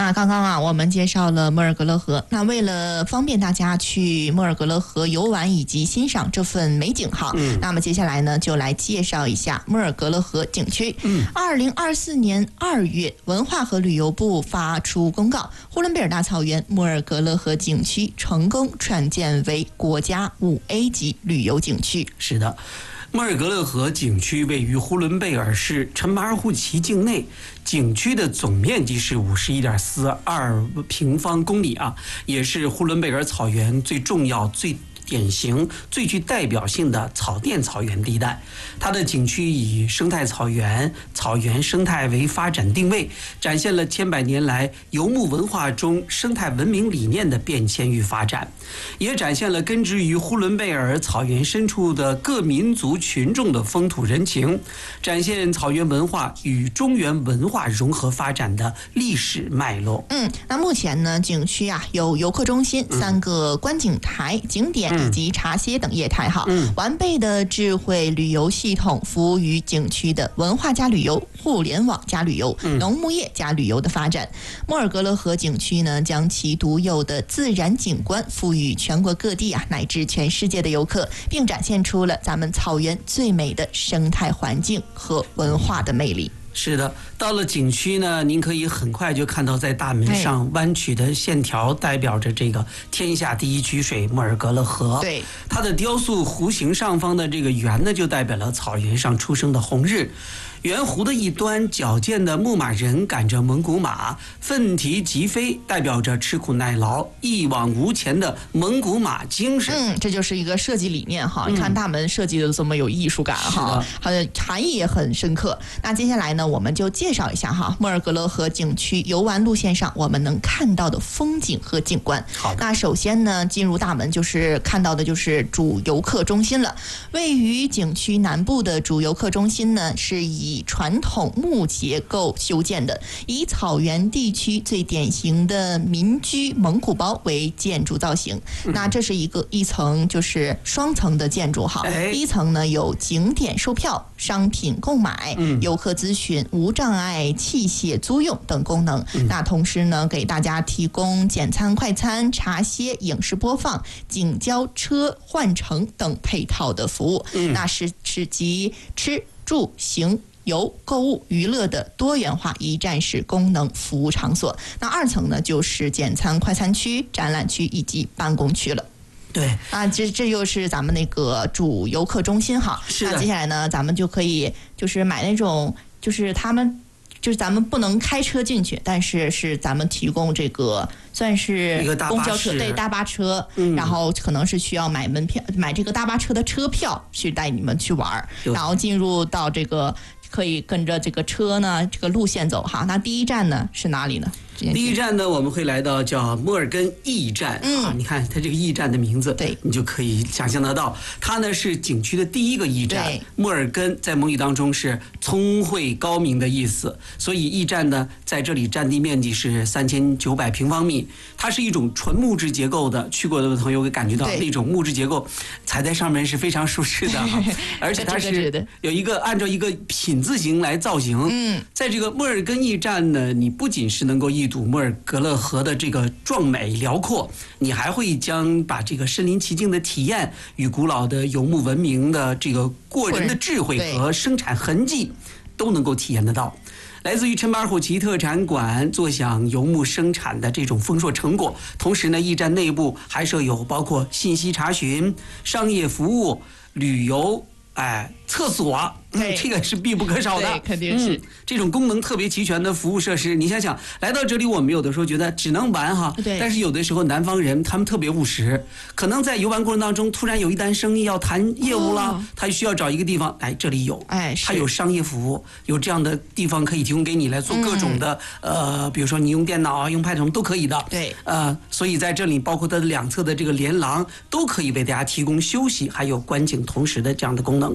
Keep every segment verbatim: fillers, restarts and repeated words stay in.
那刚刚啊，我们介绍了莫尔格勒河。那为了方便大家去莫尔格勒河游玩以及欣赏这份美景哈，嗯、那么接下来呢，就来介绍一下莫尔格勒河景区。嗯，二零二四年二月，文化和旅游部发出公告，呼伦贝尔大草原莫尔格勒河景区成功创建为国家五 A 级旅游景区。 是的。莫尔格勒河景区位于呼伦贝尔市陈巴尔虎旗境内，景区的总面积是五十一点四二平方公里啊，也是呼伦贝尔草原最重要、最典型、最具代表性的草甸草原地带。它的景区以生态草原、草原生态为发展定位，展现了千百年来游牧文化中生态文明理念的变迁与发展，也展现了根植于呼伦贝尔草原深处的各民族群众的风土人情，展现草原文化与中原文化融合发展的历史脉络。 嗯，那目前呢，景区啊有游客中心、三个观景台、景点以及茶歇等业态哈，嗯、完备的智慧旅游系统服务于景区的文化加旅游、互联网加旅游、嗯、农牧业加旅游的发展。莫尔格勒河景区呢，将其独有的自然景观赋予全国各地啊乃至全世界的游客，并展现出了咱们草原最美的生态环境和文化的魅力。 是的，到了景区呢，您可以很快就看到在大门上弯曲的线条，代表着这个天下第一曲水莫尔格勒河。 对， 它的雕塑弧形上方的这个圆呢，就代表了草原上出生的红日。圆弧的一端，矫健的牧马人赶着蒙古马，奋蹄疾飞，代表着吃苦耐劳、一往无前的蒙古马精神。 嗯，这就是一个设计理念哈。你看大门设计的这么有艺术感哈，它的含义也很深刻。那接下来呢，我们就介绍一下哈，莫尔格勒河景区游玩路线上我们能看到的风景和景观。 好， 那首先呢，进入大门就是看到的就是主游客中心了。位于景区南部的主游客中心呢，是以以传统木结构修建的，以草原地区最典型的民居蒙古包为建筑造型。嗯、那这是一个一层就是双层的建筑哈。哎、一层呢有景点售票、商品购买、嗯、游客咨询、无障碍器械租用等功能。嗯、那同时呢，给大家提供简餐、快餐、茶歇、影视播放、景交车换乘等配套的服务。嗯、那是是集吃住行游、购物、娱乐的多元化一站式功能服务场所。那二层呢，就是简餐快餐区、展览区以及办公区了。 对啊，这这就是咱们那个主游客中心哈。 是的。 那接下来呢，咱们就可以就是买那种，就是他们就是咱们不能开车进去，但是是咱们提供这个算是公交车，对，大巴车，嗯、然后可能是需要买门票，买这个大巴车的车票去带你们去玩，然后进入到这个。可以跟着这个车呢，这个路线走哈。那第一站呢是哪里呢？ 第一站呢，我们会来到叫摩尔根驿站。嗯、啊，你看它这个驿站的名字， 对， 你就可以想象得到，它呢是景区的第一个驿站。摩尔根在蒙语当中是聪慧高明的意思，所以驿站呢在这里占地面积是三千九百平方米。它是一种纯木质结构的，去过的朋友会感觉到那种木质结构，踩在上面是非常舒适的，而且它是有一个按照一个品字形来造型。嗯，在这个摩尔根驿站呢，你不仅是能够一睹莫尔格勒河的这个壮美辽阔，你还会将把这个身临其境的体验与古老的游牧文明的这个过人的智慧和生产痕迹都能够体验得到。来自于陈巴尔虎旗特产馆坐享游牧生产的这种丰硕成果，同时呢，驿站内部还设有包括信息查询、商业服务、旅游、哎厕所。嗯，这个是必不可少的， 肯定是、 嗯、这种功能特别齐全的服务设施。你想想，来到这里，我们有的时候觉得只能玩哈， 对。 但是有的时候南方人他们特别务实，可能在游玩过程当中，突然有一单生意要谈业务了，哦、他需要找一个地方，哎，这里有， 哎， 他有商业服务，有这样的地方可以提供给你来做各种的，嗯、呃，比如说你用电脑啊，用 Pad 什么都可以的， 对， 呃，所以在这里，包括它的两侧的这个连廊，都可以为大家提供休息还有观景同时的这样的功能。 嗯，这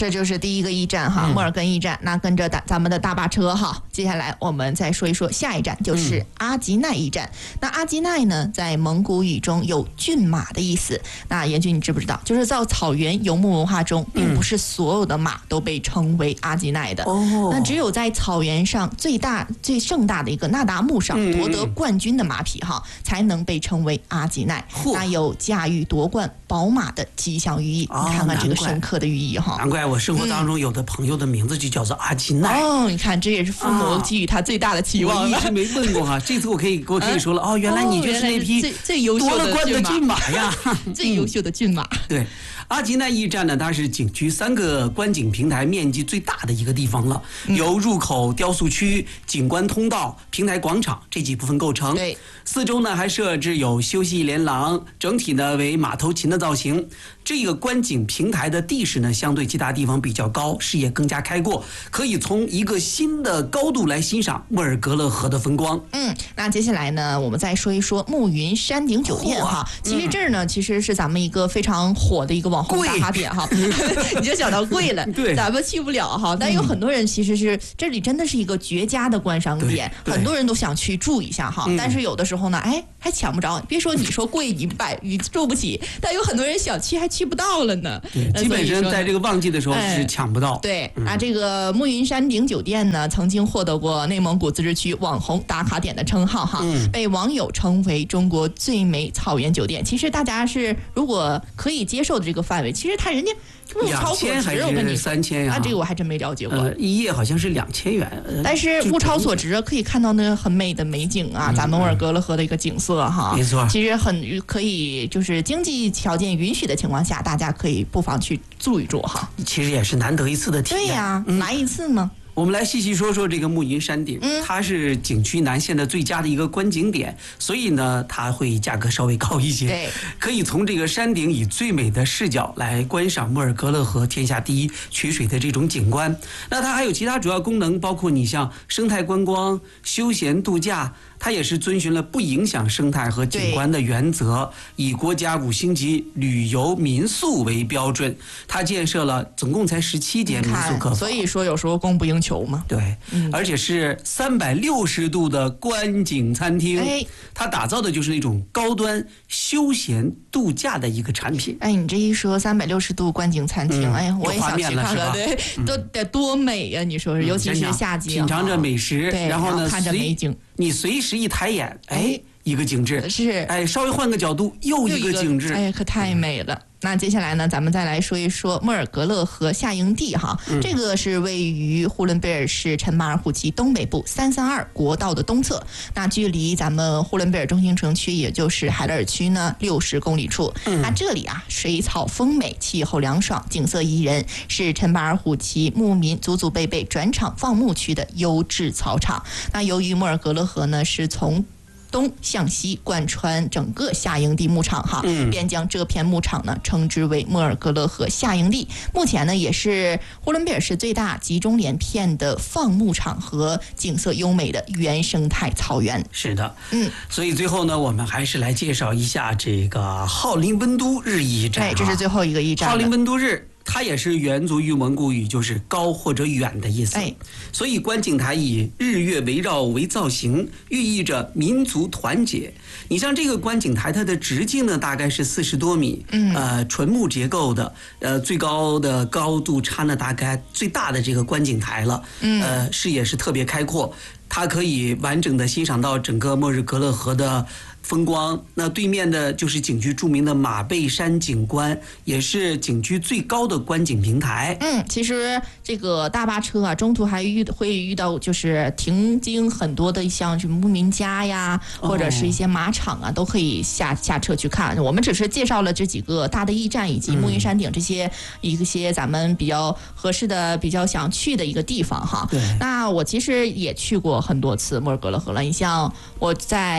这就是第一个驿站哈，莫尔根驿站。那跟着大咱们的大巴车哈，接下来我们再说一说下一站，就是阿吉奈驿站。那阿吉奈呢，在蒙古语中有骏马的意思。那严军你知不知道，就是在草原游牧文化中，并不是所有的马都被称为阿吉奈的。哦，那只有在草原上最大最盛大的一个那达慕上夺得冠军的马匹哈，才能被称为阿吉奈。那有驾驭夺冠宝马的吉祥寓意。你看看这个深刻的寓意哈。 难怪我生活当中有的朋友的名字就叫做阿吉奈。 哦，你看这也是父母给予他最大的期望。 我一直没问过哈，这次我可以我可以说了，哦，原来你就是那匹最最优秀的骏马呀， 最优秀的骏马。 对。阿吉奈驿站呢，它是景区三个观景平台面积最大的一个地方了，由入口、雕塑区、景观通道、平台广场这几部分构成。 对， 四周呢还设置有休息连廊，整体呢为马头琴的造型。这个观景平台的地势呢，相对其他地方比较高，视野更加开阔，可以从一个新的高度来欣赏莫尔格勒河的风光。 嗯，那接下来呢，我们再说一说暮云山顶酒店哈。其实这儿呢，其实是咱们一个非常火的一个网红打卡点哈。你就想到贵了， 对， 咱们去不了哈。但有很多人其实是这里真的是一个绝佳的观赏点，很多人都想去住一下哈。嗯、但是有的时候呢，哎，还抢不着。别说你说贵，你买你住不起，但有很多人想去还去不到了呢。 对，基本上在这个旺季的时候是抢不到。哎、 对，那、嗯、这个暮云山顶酒店呢，曾经获得过内蒙古自治区网红打卡点的称号哈，嗯、被网友称为中国最美草原酒店。其实大家是如果可以接受的这个范围，其实他人家物超所值，我跟你三千呀， 啊，这个我还真没了解过。 呃、一夜好像是两千元，呃、 但是物超所值，可以看到那很美的美景啊，嗯、咱们莫尔格勒河的一个景色哈， 没错。 其实很可以，就是经济条件允许的情况下，大家可以不妨去住一住哈。 其实也是难得一次的体验。 对呀、啊，嗯、来一次嘛。 我们来细细说说这个暮云山顶，嗯、它是景区南线的最佳的一个观景点，所以呢，它会价格稍微高一些。 对， 可以从这个山顶以最美的视角来观赏莫尔格勒河天下第一曲水的这种景观。那它还有其他主要功能，包括你像生态观光、休闲度假。它也是遵循了不影响生态和景观的原则，以国家五星级旅游民宿为标准。它建设了总共才十七间民宿客房， 所以说有时候供不应求嘛。 对，嗯、而且是三百六十度的观景餐厅。哎，它打造的就是那种高端休闲度假的一个产品。 哎，你这一说三百六十度观景餐厅，嗯、哎，我也想去看看，对， 嗯、 都得多美呀、啊！你说是，尤其是夏季， 品尝着美食， 对， 然后呢， 看着美景。 你随时一抬眼，哎，一个景致是， 哎，稍微换个角度，又一个景致， 哎，可太美了。那接下来呢，咱们再来说一说莫尔格勒河夏营地哈，嗯、这个是位于呼伦贝尔市陈马尔虎旗东北部三三二国道的东侧，那距离咱们呼伦贝尔中心城区，也就是海德尔区呢六十公里处。嗯、那这里啊，水草丰美，气候凉爽，景色宜人，是陈马尔虎旗牧民祖祖辈辈转场放牧区的优质草场。那由于莫尔格勒河呢是从东向西贯穿整个夏营地牧场哈，嗯、便将这片牧场呢称之为莫尔格勒河夏营地。目前呢也是呼伦贝尔市最大集中连片的放牧场和景色优美的原生态草原。 是的，嗯，所以最后呢，我们还是来介绍一下这个浩林温都日驿站。 哎，这是最后一个驿站。 浩林温都日。它也是源自于蒙古语，就是高或者远的意思。哎，所以观景台以日月围绕为造型，寓意着民族团结。你像这个观景台，它的直径呢大概是四十多米，嗯，呃，纯木结构的，呃，最高的高度差呢大概最大的这个观景台了，嗯，呃，视野是特别开阔，它可以完整的欣赏到整个莫尔格勒河的风光。那对面的就是景区著名的马背山景观，也是景区最高的观景平台。 嗯，其实这个大巴车啊，中途还遇会遇到就是停经很多的像什么牧民家呀，或者是一些马场啊，哦、都可以下下车去看。我们只是介绍了这几个大的驿站以及暮云山顶这些一些咱们比较合适的、比较想去的一个地方哈。 对。 那我其实也去过很多次莫尔格勒河了，你像我在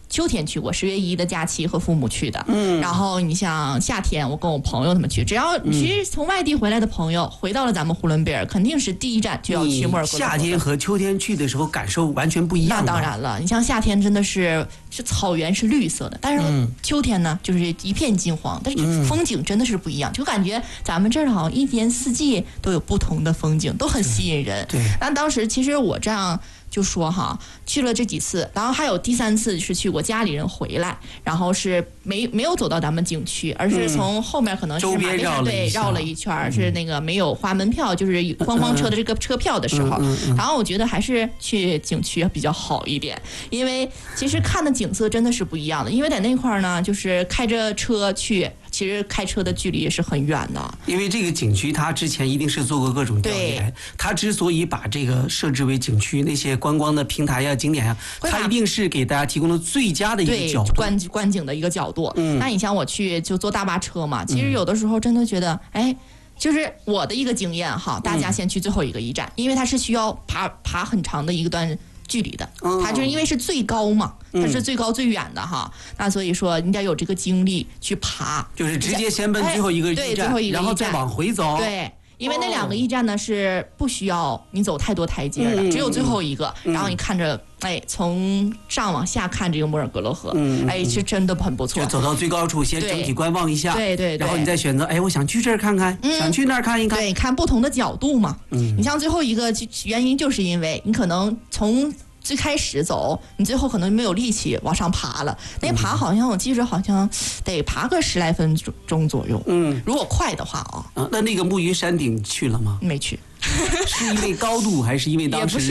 秋天去过，十月一的假期和父母去的。嗯，然后你像夏天，我跟我朋友他们去。只要其实从外地回来的朋友，回到了咱们呼伦贝尔，肯定是第一站就要去莫尔格罗河。 夏天和秋天去的时候感受完全不一样。 那当然了，你像夏天真的是是草原是绿色的，但是秋天呢就是一片金黄，但是风景真的是不一样，就感觉咱们这儿好像一年四季都有不同的风景，都很吸引人。 对， 但当时其实我这样。就说哈，去了这几次，然后还有第三次是去我家里人回来，然后是没没有走到咱们景区，而是从后面可能是马背山队绕了一圈，嗯、是那个没有花门票，就是观光车的这个车票的时候。嗯嗯嗯、然后我觉得还是去景区比较好一点，因为其实看的景色真的是不一样的。因为在那块儿呢，就是开着车去。其实开车的距离也是很远的， 因为这个景区它之前一定是做过各种调研，它之所以把这个设置为景区，那些观光的平台呀、景点呀，它一定是给大家提供了最佳的一个角度， 观观景的一个角度。嗯，那你像我去就坐大巴车嘛，其实有的时候真的觉得，哎。就是我的一个经验哈，大家先去最后一个驿站，因为它是需要爬爬很长的一个段距离的，它就是因为是最高嘛，它是最高最远的哈，那所以说你得有这个精力去爬， 就是直接先奔最后一个驿站， 对，最后一个驿站， 然后再往回走， 对。因为那两个驿站呢是不需要你走太多台阶的，嗯、只有最后一个，嗯、然后你看着，哎，从上往下看这个莫尔格罗河，嗯、哎，是真的很不错。 就走到最高处，先整体观望一下， 对 对, 对， 然后你再选择，哎，我想去这儿看看，嗯、想去那儿看一看， 对，看不同的角度嘛。嗯，你像最后一个原因，就是因为你可能从。最开始走，你最后可能没有力气往上爬了。那爬好像我记着好像得爬个十来分钟左右。嗯，如果快的话啊。 啊，那那个木鱼山顶去了吗？ 没去。 是因为高度还是因为当时？